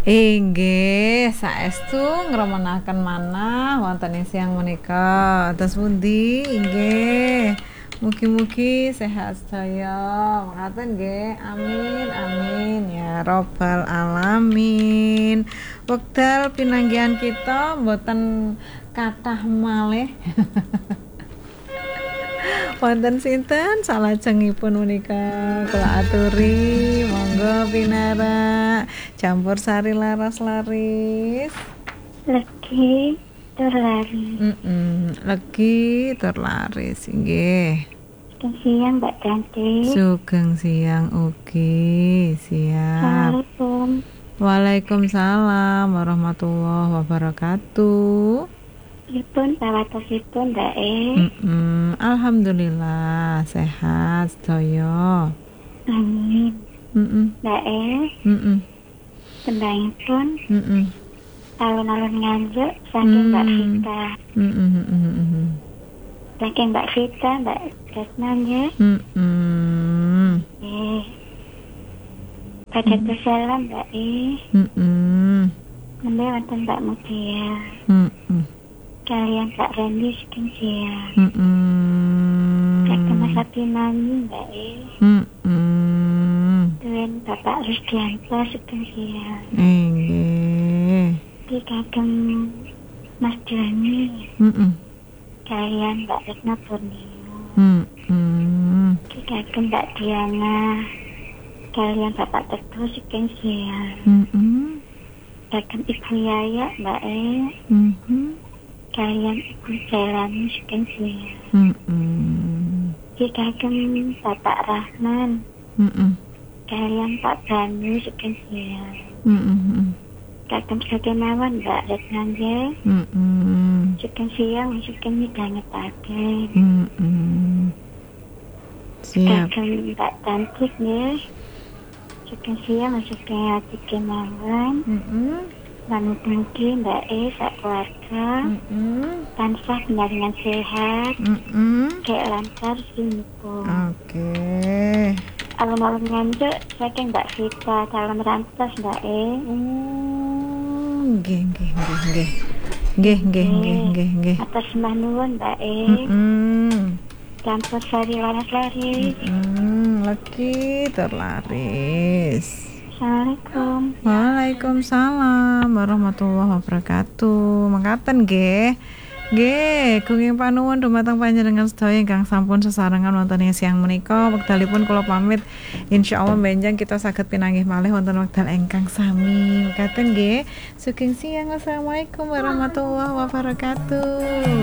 Inggih, saestu ngremenaken manah wonten ing siang menika. Atus pundi? Inggih. Mugi-mugi sehat sedaya. Ngaten nggih. Amin amin ya robbal alamin. Wekdal pinanggihan kita mboten kathah malih. Wonten sinten salajengipun menika kula aturi monggo pinara campur sari laras-laris Legi tur laris. Legi tur laris nggih. Sugeng siang Mbak Cantik. Sugeng siang ugi. Siap. Assalamualaikum. Waalaikumsalam warahmatullahi wabarakatuh. Pripun pawatosipun Mbak E? Alhamdulillah sehat sedaya. Amin. Mbak E, tembangipun alun-alun Nganjuk saking Mbak Vita. Saking Mbak Vita, Mbak Retna nggih. Padahal salam Mbak E. Nembe wonten Mbak Mutia. Kalian Pak Randy sugeng siang. Kakek Mas Abimani Mbak E. Tuwin Bapak Rusdianto sugeng siang. Nggih. Di kagem Mas Dani. Kalian Mbak Retna Purnio. Di kagem Mbak Diana. Kalian Bapak Teguh sugeng siang. Kagem Ibu Yaya Mbak E. Kalian Ibu Jelani sugeng siang. Di kagem Bapak Rahman. Kalian Pak Banu sugeng siang. Kagem Sagenawan Mbak Retna nggih. Sugeng siang sugeng midhangetaken. Siap. Kagem Mbak Cantik nggih. Sugeng siang sugeng ati kemawon. Lan mugi Mbak E sak keluarga tansah dengan sehat, kayak lancar sinipun. Oke. Alun-alun Nganjuk saking Mbak Vita calon rantos Mbak E. Nggih. Atas sembah nuwun Mbak E. Campur sari laris-laris. Lagi terlaris. Assalamualaikum. Waalaikumsalam warahmatullahi wabarakatuh. Mangkaten nggih. Nggih, gunging panuwun dumateng panjenengan sedaya ingkang sampun sesarengan wonten ing siang menika. Wekdalipun kula pamit. Insyaallah benjang kita saged pinanggih malih wonten wekdal ingkang sami. Mangkaten nggih. Sugeng siang. Assalamualaikum warahmatullahi wabarakatuh.